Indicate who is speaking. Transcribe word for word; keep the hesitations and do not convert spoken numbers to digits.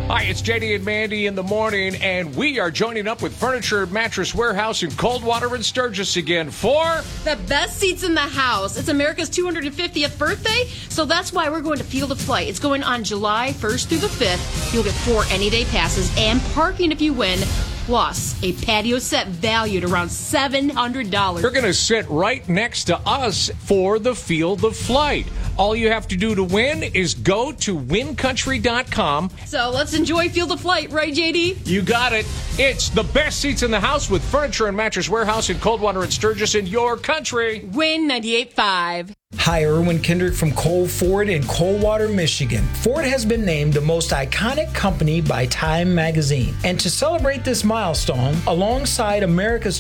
Speaker 1: Hi, it's J D and Mandy in the morning, and we are joining up with Furniture Mattress Warehouse in Coldwater and Sturgis again for
Speaker 2: the best seats in the house. It's America's two hundred fiftieth birthday, so that's why we're going to Field of Flight. It's going on July first through the fifth. You'll get four any-day passes and parking if you win, plus a patio set valued around seven hundred dollars.
Speaker 1: You're going to sit right next to us for the Field of Flight. All you have to do to win is go to win country dot com.
Speaker 2: So let's enjoy Field of Flight, right, J D?
Speaker 1: You got it. It's the best seats in the house with Furniture and Mattress Warehouse in Coldwater and Sturgis in your country.
Speaker 2: Win ninety-eight point five.
Speaker 3: Hi, Erwin Kendrick from Cole Ford in Coldwater, Michigan. Ford has been named the most iconic company by Time magazine. And to celebrate this milestone, alongside America's